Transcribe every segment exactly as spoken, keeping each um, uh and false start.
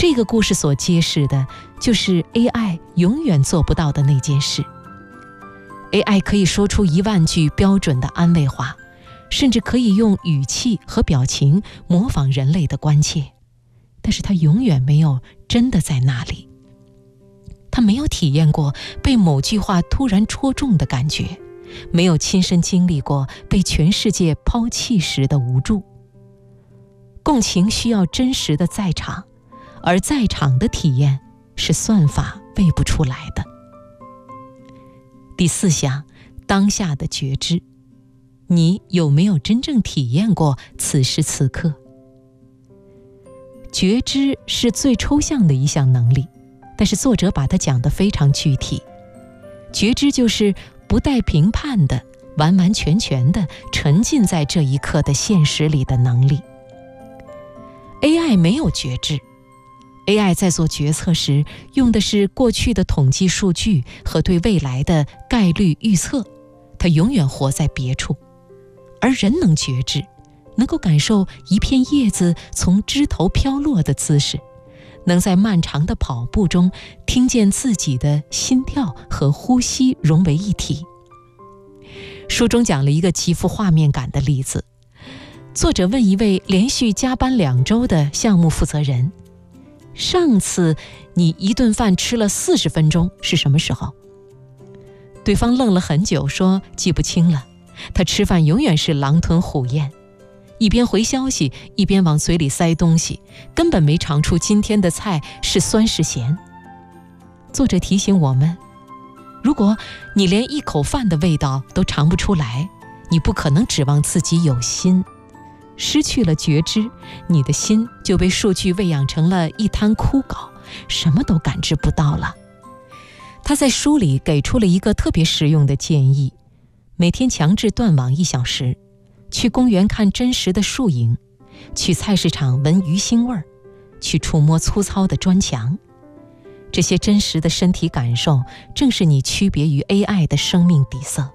这个故事所揭示的就是 A I 永远做不到的那件事。 A I 可以说出一万句标准的安慰话，甚至可以用语气和表情模仿人类的关切，但是它永远没有真的在那里。它没有体验过被某句话突然戳中的感觉，没有亲身经历过被全世界抛弃时的无助。共情需要真实的在场，而在场的体验是算法喂不出来的。第四项，当下的觉知，你有没有真正体验过此时此刻？觉知是最抽象的一项能力，但是作者把它讲得非常具体。觉知就是不带评判的，完完全全的沉浸在这一刻的现实里的能力。A I 没有觉知， A I 在做决策时用的是过去的统计数据和对未来的概率预测，它永远活在别处。而人能觉知，能够感受一片叶子从枝头飘落的姿势，能在漫长的跑步中听见自己的心跳和呼吸融为一体。书中讲了一个极富画面感的例子，作者问一位连续加班两周的项目负责人，上次你一顿饭吃了四十分钟是什么时候？对方愣了很久，说记不清了，他吃饭永远是狼吞虎咽，一边回消息一边往嘴里塞东西，根本没尝出今天的菜是酸是咸。作者提醒我们，如果你连一口饭的味道都尝不出来，你不可能指望自己有心。失去了觉知，你的心就被数据喂养成了一滩枯槁，什么都感知不到了。他在书里给出了一个特别实用的建议，每天强制断网一小时，去公园看真实的树影，去菜市场闻鱼腥味儿，去触摸粗糙的砖墙。这些真实的身体感受，正是你区别于 A I 的生命底色。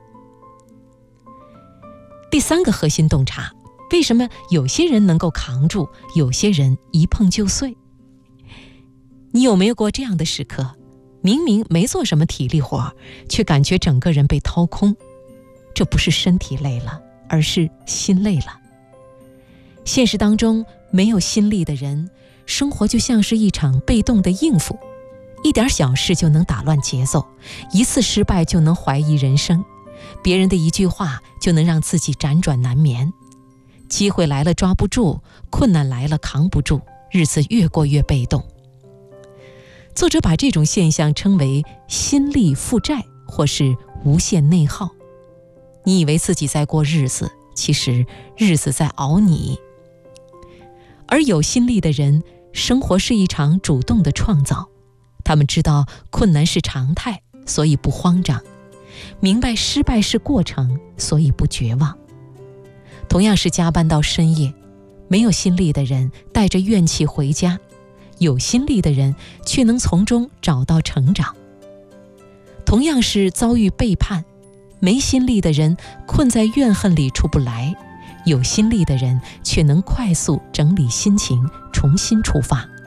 第三个核心洞察，为什么有些人能够扛住，有些人一碰就碎？你有没有过这样的时刻，明明没做什么体力活，却感觉整个人被掏空？这不是身体累了，而是心累了。现实当中没有心力的人，生活就像是一场被动的应付，一点小事就能打乱节奏，一次失败就能怀疑人生，别人的一句话就能让自己辗转难眠。机会来了抓不住，困难来了扛不住，日子越过越被动。作者把这种现象称为心力负债，或是无限内耗。你以为自己在过日子，其实日子在熬你。而有心力的人，生活是一场主动的创造，他们知道困难是常态，所以不慌张，明白失败是过程，所以不绝望。同样是加班到深夜，没有心力的人带着怨气回家，有心力的人却能从中找到成长。同样是遭遇背叛，没心力的人困在怨恨里出不来，有心力的人却能快速整理心情，重新出发。